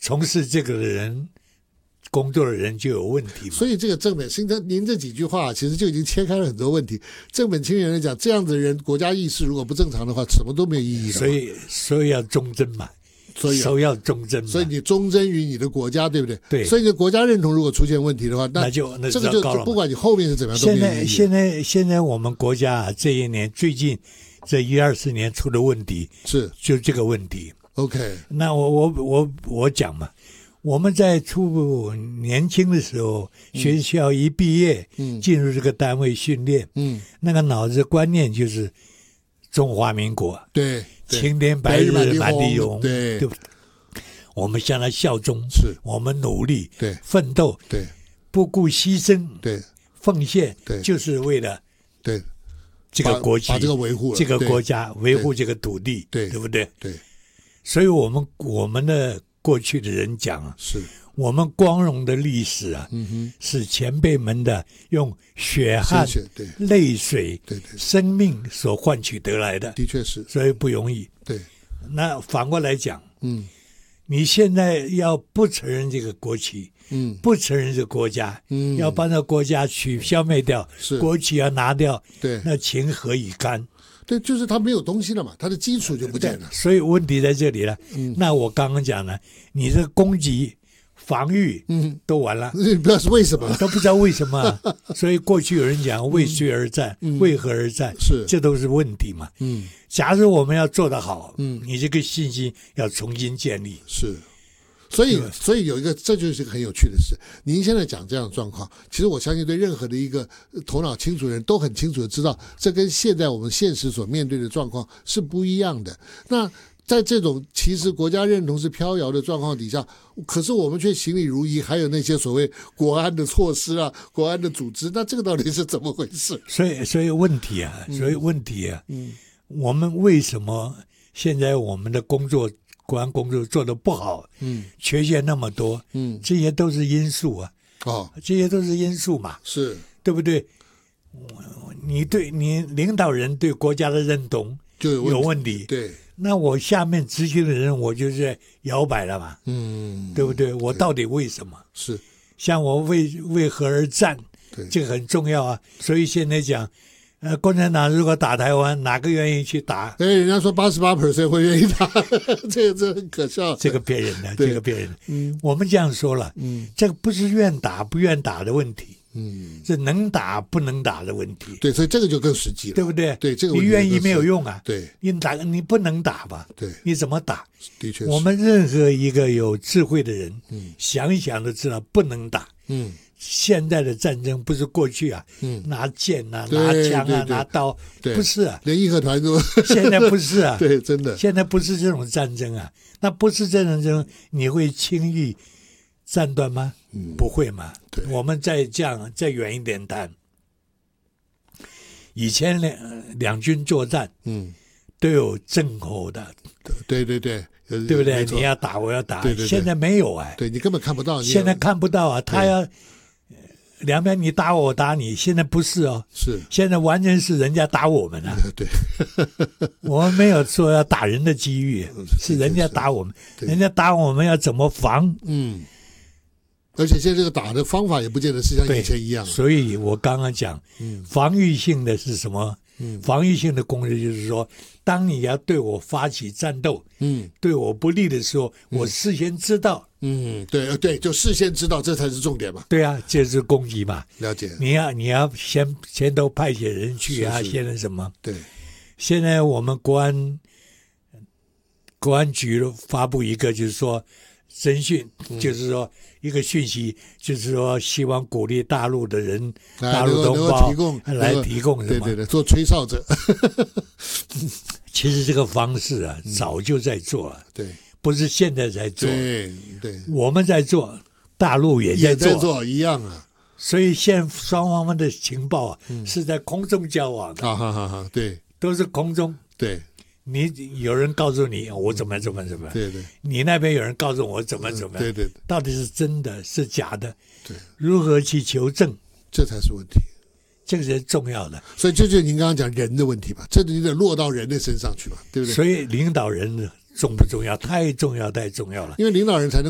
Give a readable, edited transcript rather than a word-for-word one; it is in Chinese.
从事这个的人工作的人就有问题嘛。 所以这个正本清源，您这几句话其实就已经切开了很多问题。正本清源来讲，这样的人国家意识如果不正常的话，什么都没有意义的。 所以要忠贞嘛，首要忠贞嘛。 所以你忠贞于你的国家，对不对？ 对。 所以你的国家认同如果出现问题的话，那就这个就不管你后面是怎么样都没有意义。 现在我们国家啊，这一年最近这1-20年出的问题就这个问题。 OK， 那我讲嘛，我们在年轻的时候，学校一毕业，进入这个单位训练，那个脑子观念就是中华民国， 对， 青天白日满地红， 对， 我们向他效忠， 是我们努力， 对， 奋斗， 对， 不顾牺牲， 对， 奉献， 对， 就是为了对这个国旗， 把这个维护了， 这个国家，维护这个土地，对不对？ 对。 所以我们的过去的人讲啊， 是我们光荣的历史啊，是前辈们的用血汗、泪水、生命所换取得来的， 的确是， 所以不容易。 对， 那反过来讲，你现在要不承认这个国旗，不承认这个国家，要把那国家消灭掉，国旗要拿掉， 对， 那情何以堪？ 对，就是他没有东西了嘛，他的基础就不见了。 所以问题在这里了。那我刚刚讲了，你这攻击、防御，都完了。 你不知道是为什么， 都不知道为什么。所以过去有人讲为谁而战，为何而战，这都是问题嘛。假如我们要做得好，你这个信心要重新建立。 是。所以有一个，这就是一个很有趣的事。您现在讲这样的状况，其实我相信对任何的一个头脑清楚的人都很清楚的知道，这跟现在我们现实所面对的状况是不一样的。那在这种其实国家认同是飘摇的状况底下，可是我们却行礼如仪，还有那些所谓国安的措施啊、国安的组织，那这个到底是怎么回事？ 所以问题啊，我们为什么现在我们的国安工作做得不好，缺陷那么多，这些都是因素啊，这些都是因素嘛， 是对不对？你领导人对国家的认同就有问题， 对， 那我下面执行的人我就是摇摆了嘛，对不对？我到底为什么？ 是像我为何而战，这个很重要啊。所以现在讲。共产党如果打台湾，哪个愿意去打？ 人家说88% 会愿意打，这很可笑。 这个骗人的，这个骗人的。我们这样说了，这个不是愿打不愿打的问题，是能打不能打的问题。 对，所以这个就更实际了， 对不对？ 对，这个你愿意没有用啊。 对， 你不能打吧？ 对， 你怎么打？ 的确， 我们任何一个有智慧的人，想一想都知道不能打。现在的战争不是过去啊，拿剑啊，拿枪啊，拿刀，不是啊， 连义和团都现在不是啊， 对，真的， 现在不是这种战争啊，那不是这种战争，你会轻易战断吗？不会嘛。我们再远一点谈，以前两军作战，都有阵吼的， 对不对？ 你要打，我要打， 对， 现在没有对你根本看不到， 现在看不到啊，他要。两边你打我，我打你，现在不是哦， 是现在完全是人家打我们啊。 对， 我们没有说要打人的机遇，是人家打我们，人家打我们要怎么防？ 而且现在这个打的方法也不见得是像以前一样。 所以我刚刚讲，防御性的是什么？防御性的攻击就是说，当你要对我发起战斗，对我不利的时候，我事先知道。 对，就事先知道，这才是重点嘛。 对啊，这是攻击嘛。 了解。 你要先都派遣人去啊，现在什么？ 对。 现在我们国安局发布一个，就是说侦讯，就是说一个讯息，就是说希望鼓励大陆的人、大陆同胞来提供什么？ 对，做吹哨者。 其实这个方式啊，早就在做了。 对。 不是现在在做， 对， 我们在做，大陆也在做一样啊。 所以现双方的情报啊，是在空中交往的。 对， 都是空中。 对， 你有人告诉你我怎么， 对， 你那边有人告诉我怎么， 对， 到底是真的是假的？ 对， 如何去求证？ 这才是问题。 这个是重要的。 所以这就是您刚刚讲人的问题吧？这你得落到人的身上去嘛，对不对？ 所以领导人重不重要？太重要了。 因为领导人才能